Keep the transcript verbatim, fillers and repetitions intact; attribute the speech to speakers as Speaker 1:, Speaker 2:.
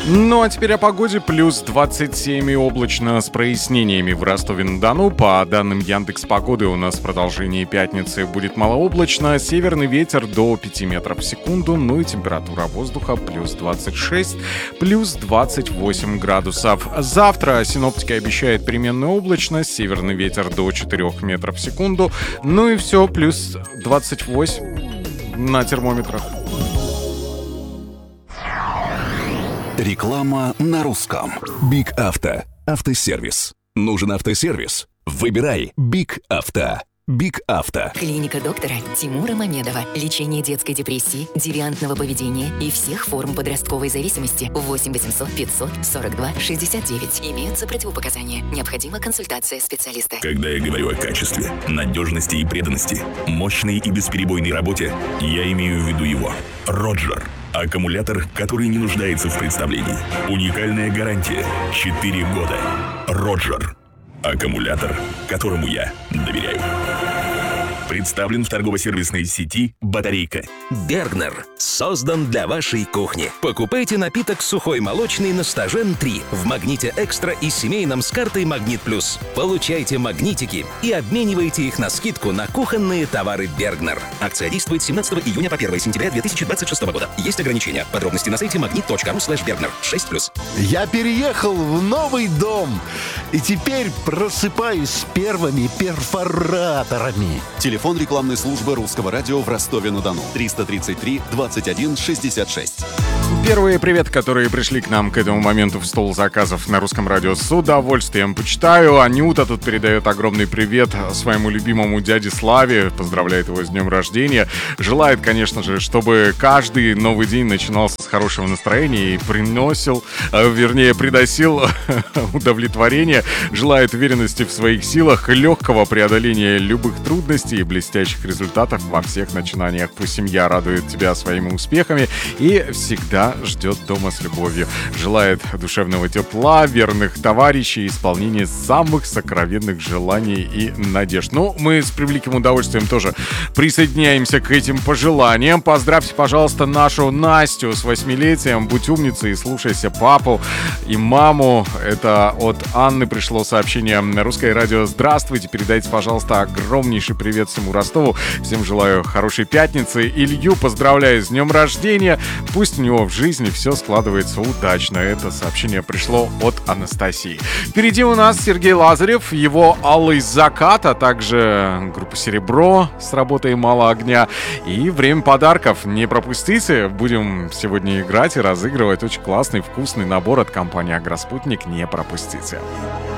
Speaker 1: Ну а теперь о погоде. Плюс двадцать семь и облачно с прояснениями в Ростове-на-Дону. По данным Яндекс.Погоды, у нас в продолжении пятницы будет малооблачно. Северный ветер до пяти метров в секунду. Ну и температура воздуха плюс двадцать шесть, плюс двадцать восемь градусов. Завтра синоптики обещают переменную облачность. Северный ветер до четырёх метров в секунду. Ну и все, плюс двадцать восемь на термометрах.
Speaker 2: Реклама на русском. Биг Авто. Автосервис. Нужен автосервис? Выбирай Биг Авто. Биг Авто.
Speaker 3: Клиника доктора Тимура Мамедова. Лечение детской депрессии, девиантного поведения и всех форм подростковой зависимости. восемь восемьсот пятьсот сорок два шестьдесят девять. Имеются противопоказания. Необходима консультация специалиста.
Speaker 4: Когда я говорю о качестве, надежности и преданности, мощной и бесперебойной работе, я имею в виду его. Роджер. Аккумулятор, который не нуждается в представлении. Уникальная гарантия. четыре года. Роджер. Аккумулятор, которому я доверяю. Представлен в торгово-сервисной сети «Батарейка».
Speaker 5: Бергнер создан для вашей кухни. Покупайте напиток сухой молочный на Стажен три в Магните Экстра и семейном с картой Магнит Плюс. Получайте магнитики и обменивайте их на скидку на кухонные товары Бергнер. Акция действует с семнадцатого июня по первое сентября две тысячи двадцать шестого года. Есть ограничения. Подробности на сайте магнит точка ру слэш бергнер. шесть плюс.
Speaker 6: Я переехал в новый дом и теперь просыпаюсь с первыми перфораторами.
Speaker 7: Телефон рекламной службы Русского радио в Ростове-на-Дону. триста тридцать три двадцать один шестьдесят шесть.
Speaker 1: Первые приветы, которые пришли к нам к этому моменту в стол заказов на Русском радио, с удовольствием почитаю. Анюта тут передает огромный привет своему любимому дяде Славе, поздравляет его с днем рождения. Желает, конечно же, чтобы каждый новый день начинался с хорошего настроения и приносил, вернее, приносил удовлетворение. Желает уверенности в своих силах, легкого преодоления любых трудностей и блестящих результатов во всех начинаниях. Пусть семья радует тебя своими успехами и всегда ждет дома с любовью. Желает душевного тепла, верных товарищей, исполнения самых сокровенных желаний и надежд. Ну, мы с превеликим удовольствием тоже присоединяемся к этим пожеланиям. Поздравьте, пожалуйста, нашу Настю с восьмилетием. Будь умницей и слушайся папу и маму. Это от Анны пришло сообщение на Русское радио. Здравствуйте, передайте, пожалуйста, огромнейший привет всему Ростову. Всем желаю хорошей пятницы. Илью поздравляю с днем рождения. Пусть у него в жизни все складывается удачно. Это сообщение пришло от Анастасии. Впереди у нас Сергей Лазарев, его «Алый закат», а также группа «Серебро» с работой «Мало огня». И время подарков. Не пропустите. Будем сегодня играть и разыгрывать очень классный, вкусный набор от компании «Агроспутник». Не пропустите.